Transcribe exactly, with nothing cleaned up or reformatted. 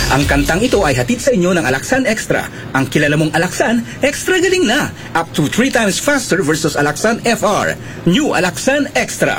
Ang kantang ito ay hatid sa inyo ng Alaxan Extra. Ang kilala mong Alaxan, extra galing na. Up to three times faster versus Alaxan F R. New Alaxan Extra.